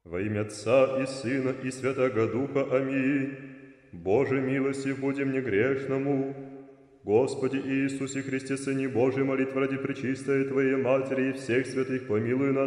Во имя Отца и Сына и Святаго Духа. Аминь. Боже, милостив будем негрешному. Господи Иисусе Христе, Сыне Божий, молитва ради пречистой Твоей Матери и всех святых, помилуй нас,